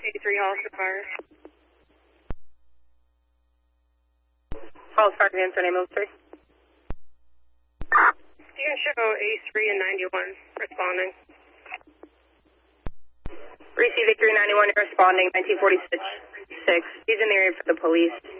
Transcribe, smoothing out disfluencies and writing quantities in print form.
A3 Hollister Fire. Hollister Fire, answer name of 3. You can show A3 and 91 responding. Receive A391, you're responding, 1946. He's in the area for the police.